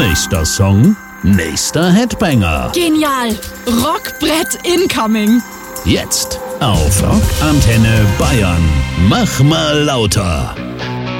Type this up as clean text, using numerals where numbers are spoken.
Nächster Song, nächster Headbanger. Genial! Rockbrett incoming! Jetzt auf Rock Antenne Bayern. Mach mal lauter.